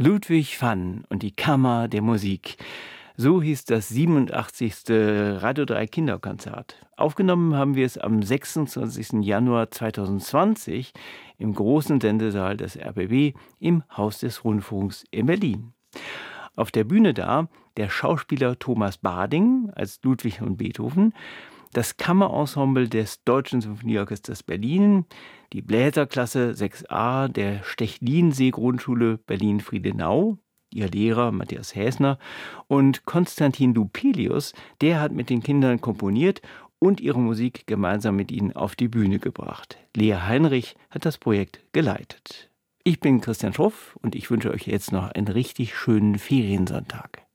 Ludwig van und die Kammer der Musik. So hieß das 87. Radio 3 Kinderkonzert. Aufgenommen haben wir es am 26. Januar 2020 im großen Sendesaal des RBB im Haus des Rundfunks in Berlin. Auf der Bühne da der Schauspieler Thomas Barding als Ludwig von Beethoven, das Kammerensemble des Deutschen Symphonieorchesters Berlin, die Bläserklasse 6a der Stechlin-See-Grundschule Berlin-Friedenau, ihr Lehrer Matthias Häsner und Konstantin Lupelius, der hat mit den Kindern komponiert und ihre Musik gemeinsam mit ihnen auf die Bühne gebracht. Lea Heinrich hat das Projekt geleitet. Ich bin Christian Schroff und ich wünsche euch jetzt noch einen richtig schönen Feriensonntag.